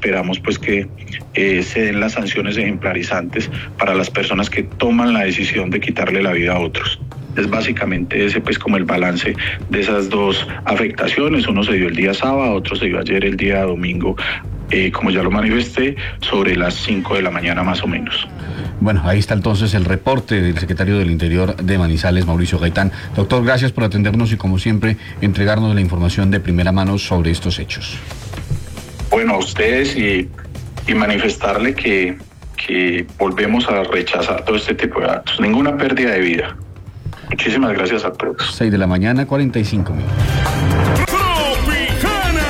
esperamos pues que se den las sanciones ejemplarizantes para las personas que toman la decisión de quitarle la vida a otros. Es básicamente ese pues como el balance de esas dos afectaciones. Uno se dio el día sábado, otro se dio ayer el día domingo, como ya lo manifesté, sobre las 5 de la mañana más o menos. Bueno, ahí está entonces el reporte del secretario del Interior de Manizales, Mauricio Gaitán. Doctor, gracias por atendernos y como siempre entregarnos la información de primera mano sobre estos hechos. Bueno, a ustedes y manifestarle que volvemos a rechazar todo este tipo de actos. Ninguna pérdida de vida. Muchísimas gracias a todos. 6 de la mañana, 45 minutos. ¡Tropicana!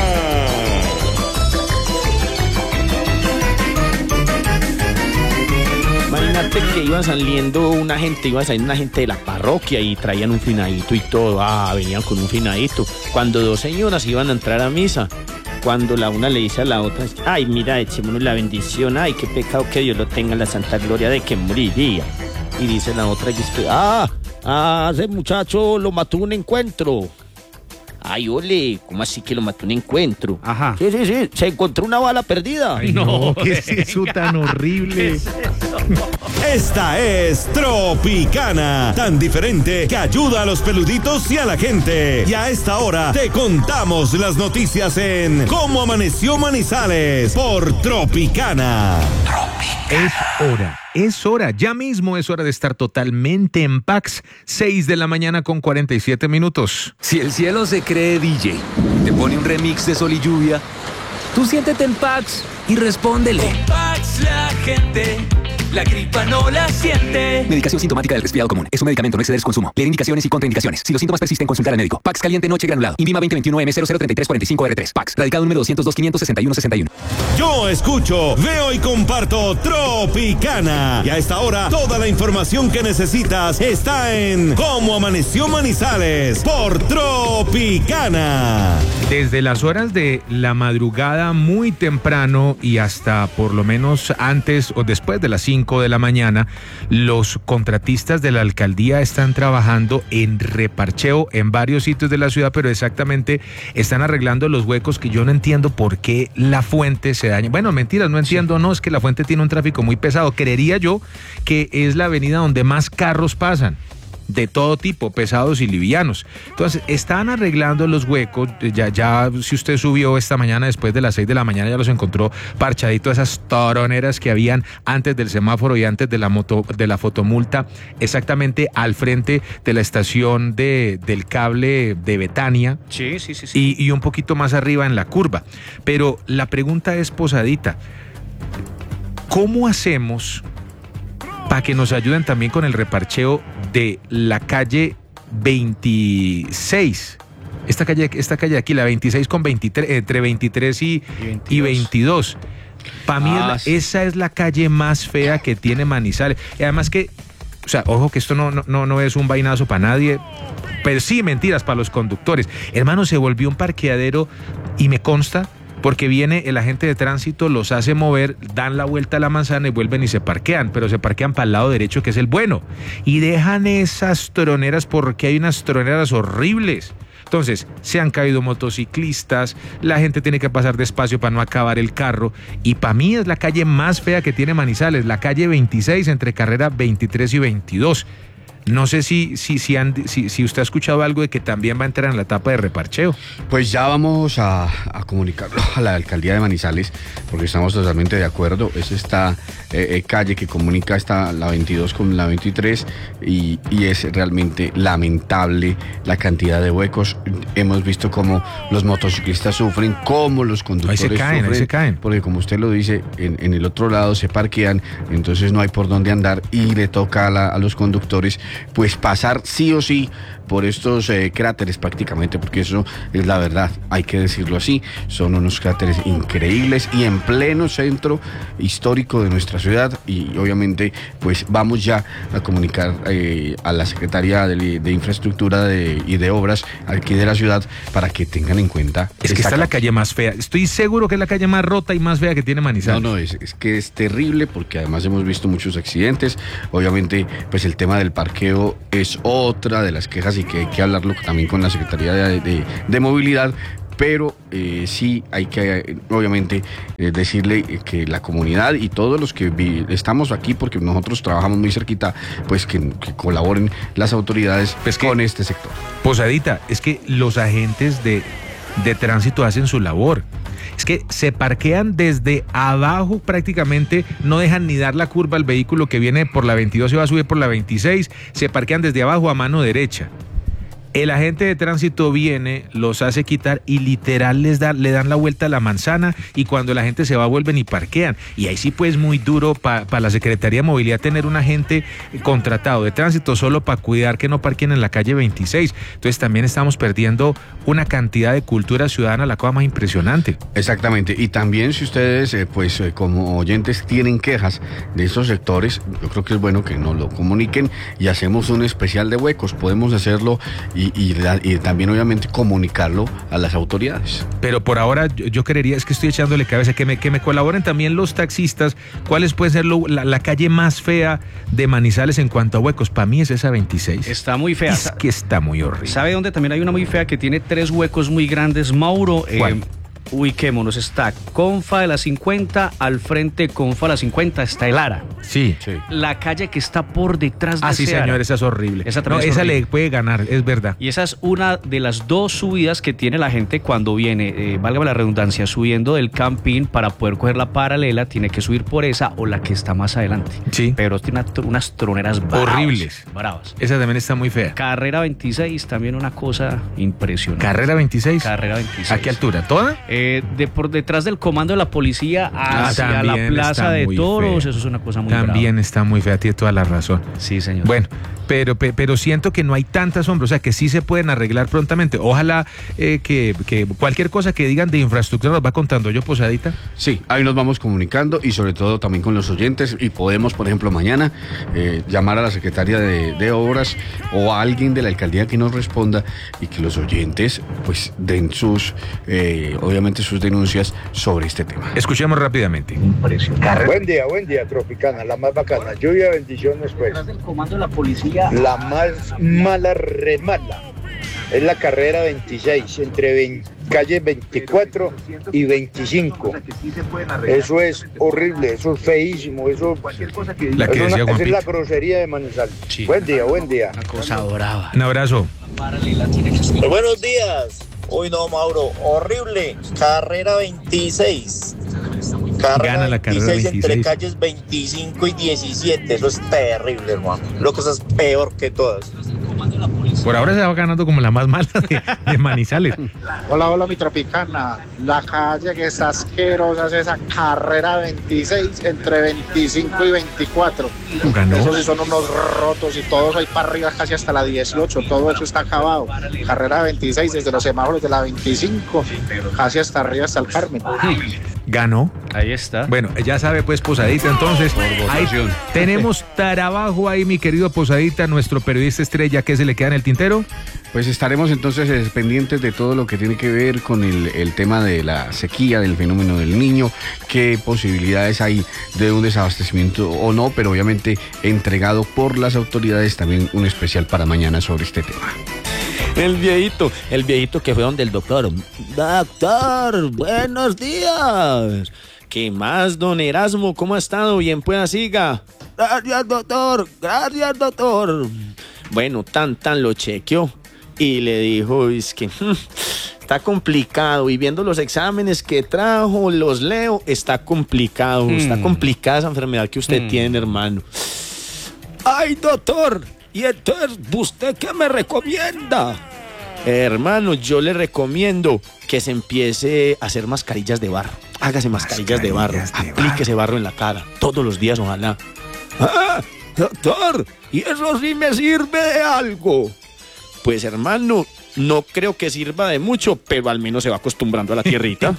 Imagínate que iba saliendo una gente de la parroquia y traían un finadito y todo. Venían con un finadito. Cuando dos señoras iban a entrar a misa, cuando la una le dice a la otra, ay, mira, echémonos la bendición, ay, qué pecado que Dios lo tenga en la santa gloria de que moriría. Y dice la otra, ese muchacho lo mató un encuentro. Ay, ole, ¿cómo así que lo mató un encuentro? Ajá. Sí, se encontró una bala perdida. Ay, no, ¿qué es eso tan horrible? Esta es Tropicana, tan diferente que ayuda a los peluditos y a la gente. Y a esta hora te contamos las noticias en Cómo Amaneció Manizales por Tropicana. Es hora, ya mismo es hora de estar totalmente en Pax. 6 de la mañana con 47 minutos. Si el cielo se cree DJ y te pone un remix de Sol y Lluvia, tú siéntete en Pax y respóndele. Con Pax la gente, la gripa no la siente. Medicación sintomática del resfriado común. Es un medicamento, no exceder su consumo. Leer indicaciones y contraindicaciones. Si los síntomas persisten, consultar al médico. Pax caliente noche granulado. Invima 2021M003345R3. Pax. Radicado número 202-561-61. Yo escucho, veo y comparto Tropicana. Y a esta hora, toda la información que necesitas está en Cómo Amaneció Manizales por Tropicana. Desde las horas de la madrugada muy temprano y hasta por lo menos antes o después de las 5 de la mañana, los contratistas de la alcaldía están trabajando en reparcheo en varios sitios de la ciudad, pero exactamente están arreglando los huecos que yo no entiendo por qué la fuente se daña. Bueno, mentiras, no entiendo, no, es que la fuente tiene un tráfico muy pesado. Creería yo que es la avenida donde más carros pasan, de todo tipo, pesados y livianos. Entonces, están arreglando los huecos. Ya si usted subió esta mañana después de las 6 de la mañana, ya los encontró parchaditos, esas toroneras que habían antes del semáforo y antes de la fotomulta, exactamente al frente de la estación del cable de Betania. Sí. Y un poquito más arriba en la curva. Pero la pregunta es posadita. ¿Cómo hacemos para que nos ayuden también con el reparcheo de la calle 26? Esta calle de aquí, la 26 con 23, entre 23 y 22. Para mí esa es la calle más fea que tiene Manizales. Y además que, o sea, ojo que esto no es un vainazo para nadie, pero sí mentiras para los conductores. Hermano, se volvió un parqueadero y me consta, porque viene el agente de tránsito, los hace mover, dan la vuelta a la manzana y vuelven y se parquean, pero se parquean para el lado derecho, que es el bueno, y dejan esas troneras porque hay unas troneras horribles. Entonces, se han caído motociclistas, la gente tiene que pasar despacio para no acabar el carro, y para mí es la calle más fea que tiene Manizales, la calle 26 entre carrera 23 y 22. No sé si usted ha escuchado algo de que también va a entrar en la etapa de reparcheo. Pues ya vamos a comunicarlo a la alcaldía de Manizales, porque estamos totalmente de acuerdo. Es esta calle que comunica la 22 con la 23 y es realmente lamentable la cantidad de huecos. Hemos visto cómo los motociclistas sufren, cómo los conductores ahí se caen. Porque como usted lo dice, en el otro lado se parquean, entonces no hay por dónde andar y le toca a los conductores pues pasar sí o sí por estos cráteres prácticamente, porque eso es la verdad, hay que decirlo así, son unos cráteres increíbles y en pleno centro histórico de nuestra ciudad, y obviamente pues vamos ya a comunicar a la Secretaría de Infraestructura y de Obras aquí de la ciudad para que tengan en cuenta. Es que esta es la calle más fea, estoy seguro que es la calle más rota y más fea que tiene Manizales. No, es que es terrible, porque además hemos visto muchos accidentes. Obviamente pues el tema del parqueo es otra de las quejas y que hay que hablarlo también con la Secretaría de Movilidad, pero sí hay que, obviamente, decirle que la comunidad y todos los que estamos aquí, porque nosotros trabajamos muy cerquita, pues que colaboren las autoridades con este sector. Posadita, es que los agentes de tránsito hacen su labor. Es que se parquean desde abajo prácticamente, no dejan ni dar la curva al vehículo que viene por la 22 y va a subir por la 26, se parquean desde abajo a mano derecha. El agente de tránsito viene, los hace quitar y literal le dan la vuelta a la manzana, y cuando la gente se va vuelven y parquean. Y ahí sí pues muy duro para la Secretaría de Movilidad tener un agente contratado de tránsito solo para cuidar que no parquen en la calle 26. Entonces también estamos perdiendo una cantidad de cultura ciudadana, la cosa más impresionante. Exactamente, y también si ustedes como oyentes tienen quejas de esos sectores, yo creo que es bueno que nos lo comuniquen y hacemos un especial de huecos. Podemos hacerlo y también obviamente comunicarlo a las autoridades. Pero por ahora yo creería, es que estoy echándole cabeza, que me colaboren también los taxistas. ¿Cuáles puede ser la calle más fea de Manizales en cuanto a huecos? Para mí es esa 26. Está muy fea. Es que está muy horrible. ¿Sabe dónde también hay una muy fea que tiene 3 huecos muy grandes, Mauro? Ubiquémonos, está Confa de la 50, al frente Confa de la 50 está el Ara. Sí. La calle que está por detrás de sí, señor, esa es horrible. Esa le puede ganar, es verdad. Y esa es una de las 2 subidas que tiene la gente cuando viene, válgame la redundancia, subiendo del camping para poder coger la paralela, tiene que subir por esa o la que está más adelante. Sí. Pero tiene unas troneras horribles. Bravas. Esa también está muy fea. Carrera 26, también una cosa impresionante. ¿Carrera 26? Carrera 26. ¿A qué altura? ¿Toda? Por detrás del comando de la policía hacia la plaza de toros, fea. Eso es una cosa muy también brava. Está muy fea, tiene toda la razón. Sí, señor. Bueno, pero siento que no hay tanta sombra, o sea que sí se pueden arreglar prontamente. Ojalá que cualquier cosa que digan de infraestructura nos va contando. Yo, Posadita. Sí, ahí nos vamos comunicando y sobre todo también con los oyentes, y podemos, por ejemplo, mañana llamar a la secretaria de Obras o a alguien de la alcaldía que nos responda, y que los oyentes pues den obviamente sus denuncias sobre este tema. Escuchemos rápidamente. Buen día, Tropicana, la más bacana. Lluvia, bendiciones, pues. Detrás del comando de la policía. La más mala, re mala, es la carrera 26, entre calle 24 y 25. Eso es horrible, eso es feísimo, eso es la grosería de Manizales. Sí. Buen día. Una cosa brava. Un abrazo. Buenos días. Uy, no, Mauro, horrible. Carrera 26. Gana la carrera 26 entre calles 25 y 17. Eso es terrible, hermano. Lo que es peor que todas. Por ahora se va ganando como la más mala de Manizales. Hola, mi Tropicana. La calle que está asquerosa es esa carrera 26 entre 25 y 24. Ganó. Esos sí son unos rotos y todos ahí para arriba casi hasta la 18. Todo eso está acabado. Carrera 26 desde los semáforos de la 25 casi hasta arriba hasta el Carmen. Ganó. Ahí está. Bueno, ya sabe pues, Posadita, entonces ahí tenemos trabajo ahí, mi querido Posadita, nuestro periodista estrella. ¿Qué se le queda en el tintero? Pues estaremos entonces pendientes de todo lo que tiene que ver con el tema de la sequía, del fenómeno del Niño, qué posibilidades hay de un desabastecimiento o no, pero obviamente entregado por las autoridades. También un especial para mañana sobre este tema. El viejito que fue donde el doctor. Doctor, buenos días. ¿Qué más, don Erasmo? ¿Cómo ha estado? Bien, pues siga. Gracias, doctor. Bueno, tan lo chequeó y le dijo, es que está complicado, y viendo los exámenes que trajo, los leo, está complicado, está complicada esa enfermedad que usted tiene, hermano. Ay, doctor, ¿y entonces usted qué me recomienda? Hermano, yo le recomiendo que se empiece a hacer mascarillas de barro. Hágase mascarillas de barro, aplíquese barro en la cara, todos los días, ojalá. ¡Ah, doctor! ¿Y eso sí me sirve de algo? Pues, hermano, no creo que sirva de mucho, pero al menos se va acostumbrando a la tierrita.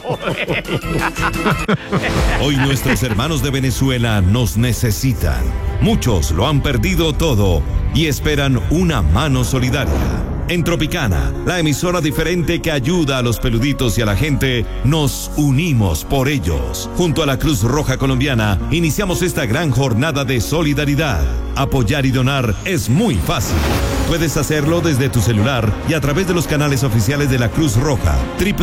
Hoy nuestros hermanos de Venezuela nos necesitan. Muchos lo han perdido todo y esperan una mano solidaria. En Tropicana, la emisora diferente que ayuda a los peluditos y a la gente, nos unimos por ellos. Junto a la Cruz Roja Colombiana, iniciamos esta gran jornada de solidaridad. Apoyar y donar es muy fácil. Puedes hacerlo desde tu celular y a través de los canales oficiales de la Cruz Roja,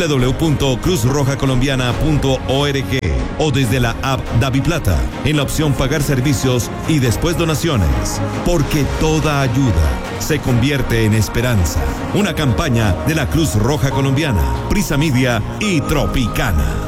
www.cruzrojacolombiana.org o desde la app DaviPlata, en la opción Pagar servicios y después donaciones. Porque toda ayuda se convierte en esperanza. Una campaña de la Cruz Roja Colombiana, Prisa Media y Tropicana.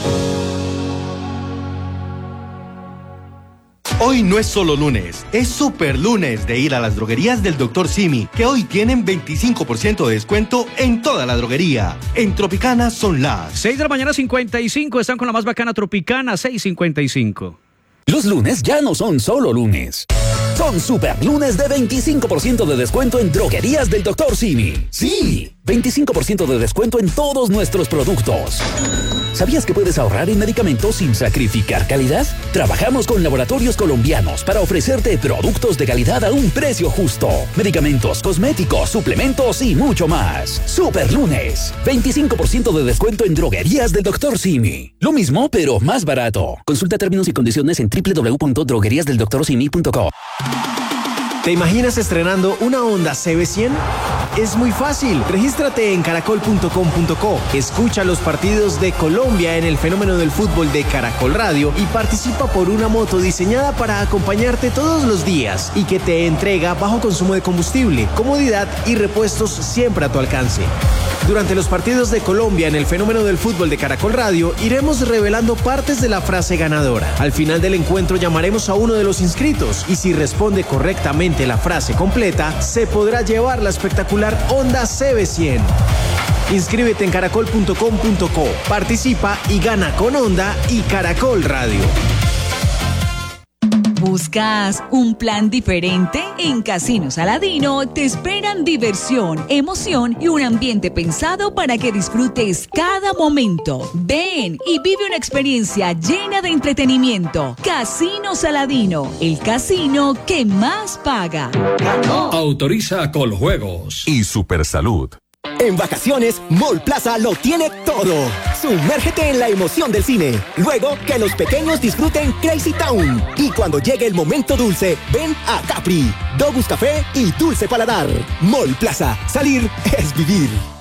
Hoy no es solo lunes, es super lunes de ir a las droguerías del Dr. Simi, que hoy tienen 25% de descuento en toda la droguería. En Tropicana son las 6 de la mañana 55, están con la más bacana Tropicana, 6:55. Los lunes ya no son solo lunes. Son super lunes de 25% de descuento en droguerías del Dr. Simi. Sí, 25% de descuento en todos nuestros productos. ¿Sabías que puedes ahorrar en medicamentos sin sacrificar calidad? Trabajamos con laboratorios colombianos para ofrecerte productos de calidad a un precio justo. Medicamentos, cosméticos, suplementos y mucho más. Super lunes, 25% de descuento en droguerías del Dr. Simi. Lo mismo, pero más barato. Consulta términos y condiciones en www.drogueriasdeldoctorsimi.co. ¿Te imaginas estrenando una Honda CB100? Es muy fácil. Regístrate en caracol.com.co. Escucha los partidos de Colombia en el fenómeno del fútbol de Caracol Radio y participa por una moto diseñada para acompañarte todos los días y que te entrega bajo consumo de combustible, comodidad y repuestos siempre a tu alcance. Durante los partidos de Colombia en el fenómeno del fútbol de Caracol Radio, iremos revelando partes de la frase ganadora. Al final del encuentro llamaremos a uno de los inscritos y si responde correctamente la frase completa, se podrá llevar la espectacular Honda CB100. Inscríbete en caracol.com.co, participa y gana con Honda y Caracol Radio. ¿Buscas un plan diferente? En Casino Saladino te esperan diversión, emoción y un ambiente pensado para que disfrutes cada momento. Ven y vive una experiencia llena de entretenimiento. Casino Saladino, el casino que más paga. Autoriza Coljuegos y Supersalud. En vacaciones, Mall Plaza lo tiene todo. Sumérgete en la emoción del cine. Luego, que los pequeños disfruten Crazy Town. Y cuando llegue el momento dulce, ven a Capri, Dogus Café y Dulce Paladar. Mall Plaza. Salir es vivir.